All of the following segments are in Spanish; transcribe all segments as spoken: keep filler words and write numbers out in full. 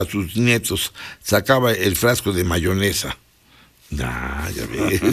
a sus nietos, sacaba el frasco de mayonesa. Ah, ya ves.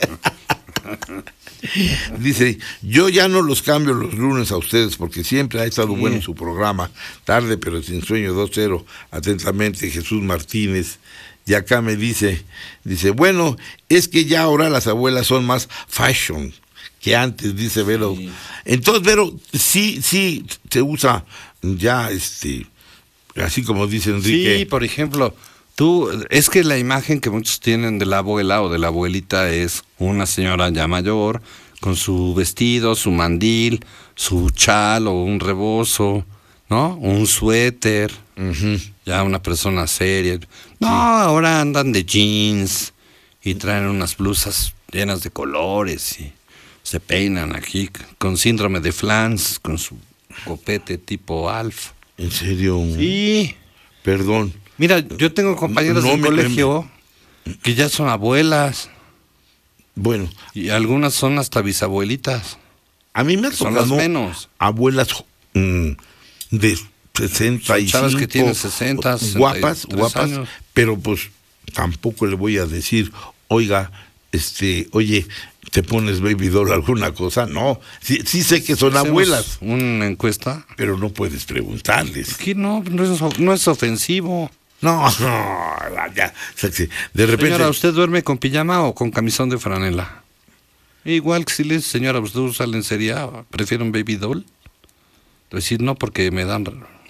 Dice, yo ya no los cambio los lunes a ustedes porque siempre ha estado sí. bueno su programa. Tarde pero sin sueño, dos cero. Atentamente, Jesús Martínez. Y acá me dice, dice, bueno, es que ya ahora las abuelas son más fashion que antes, dice Vero. Sí. Entonces, Vero, sí, sí, se usa ya, este, así como dice Enrique. Sí, por ejemplo, tú, es que la imagen que muchos tienen de la abuela o de la abuelita es una señora ya mayor, con su vestido, su mandil, su chal o un rebozo, ¿no? Un suéter, uh-huh. ya una persona seria. No, sí. ahora andan de jeans y traen unas blusas llenas de colores y se peinan aquí con síndrome de Flans, con su copete tipo Alf. ¿En serio? Sí. Perdón. Mira, yo tengo compañeras no, del me, colegio me... que ya son abuelas. Bueno. Y algunas son hasta bisabuelitas. A mí me ha tocado menos. abuelas mmm, de sesenta y cinco. Chavas que tienen sesenta, guapas, guapas, años. Pero pues tampoco le voy a decir, oiga, este, oye, ¿te pones baby doll alguna cosa? No, sí, sí sé que son abuelas. ¿Una encuesta? Pero no puedes preguntarles. ¿Qué no? No es, no es ofensivo. No, no, ya, de repente... Señora, ¿usted duerme con pijama o con camisón de franela? Igual que si le dice, señora, ¿usted usa lencería? ¿Prefiere un baby doll? Decir no, porque me dan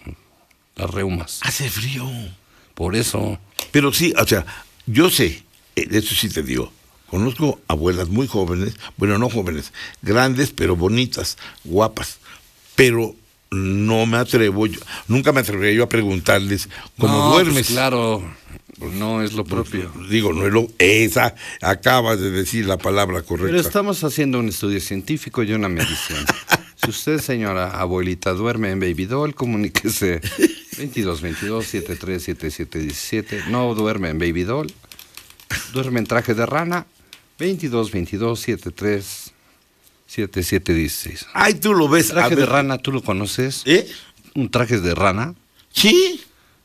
las reumas. Hace frío. Por eso. Pero sí, o sea, yo sé, eso sí te digo, conozco abuelas muy jóvenes, bueno, no jóvenes, grandes, pero bonitas, guapas, pero no me atrevo, yo, nunca me atrevería yo a preguntarles cómo no, duermes. Pues claro, no es lo propio. Pues, digo, no es lo, esa, acabas de decir la palabra correcta. Pero estamos haciendo un estudio científico y una medición. Si usted, señora abuelita, duerme en baby doll, comuníquese veintidós veintidós setenta y tres setenta y siete diecisiete. No duerme en baby doll, duerme en traje de rana, veintidós veintidós setenta y tres setenta y siete dieciséis. Ay, tú lo ves. Traje de rana, ¿tú lo conoces? ¿Eh? ¿Un traje de rana? Sí.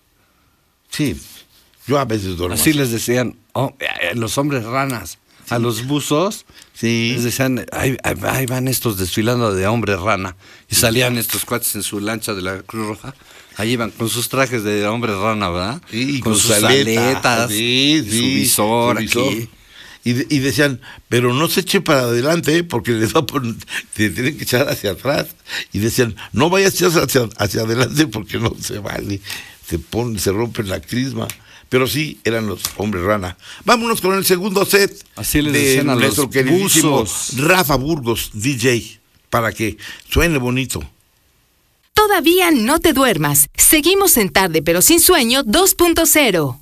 Sí. Yo a veces duermo. Así les decían, oh, eh, los hombres ranas. Sí. A los buzos, sí. les decían, ahí, ahí van estos desfilando de hombre rana. Y salían estos cuates en su lancha de la Cruz Roja. Ahí iban con sus trajes de hombre rana, ¿verdad? Sí, con, con sus aletas, aletas sí, sí, su visor, su visor aquí. Y, de, y decían, pero no se eche para adelante, ¿eh? Porque les va a poner, te tienen que echar hacia atrás. Y decían, no vayas a echar hacia, hacia adelante porque no se vale. Se pone, se rompe la crisma. Pero sí, eran los hombres rana. Vámonos con el segundo set. Así les decían a los buzos. Rafa Burgos, D J, para que suene bonito. Todavía no te duermas. Seguimos en Tarde pero sin sueño dos punto cero.